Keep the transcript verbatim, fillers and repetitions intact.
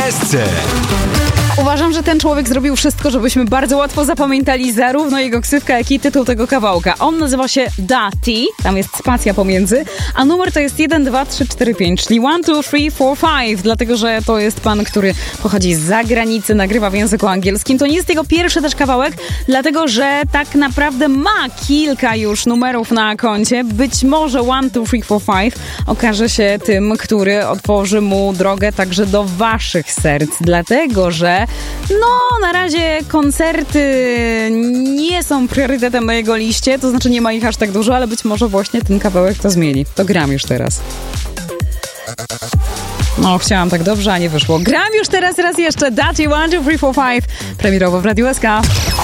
S C. Uważam, że ten człowiek zrobił wszystko, żebyśmy bardzo łatwo zapamiętali zarówno jego ksywkę, jak i tytuł tego kawałka. On nazywa się Da T, tam jest spacja pomiędzy, a numer to jest jeden, dwa, trzy, cztery, pięć, czyli jeden, dwa, trzy, cztery, pięć, dlatego że to jest pan, który pochodzi z zagranicy, nagrywa w języku angielskim. To nie jest jego pierwszy też kawałek, dlatego że tak naprawdę ma kilka już numerów na koncie. Być może jeden, dwa, trzy, cztery, pięć okaże się tym, który otworzy mu drogę także do waszych serc, dlatego że no, na razie koncerty nie są priorytetem na jego liście, to znaczy nie ma ich aż tak dużo, ale być może właśnie ten kawałek to zmieni. To gram już teraz. No, chciałam tak dobrze, a nie wyszło. Gram już teraz raz jeszcze. Daci jeden, dwa, trzy, cztery, pięć. Premierowo w Radiu S K.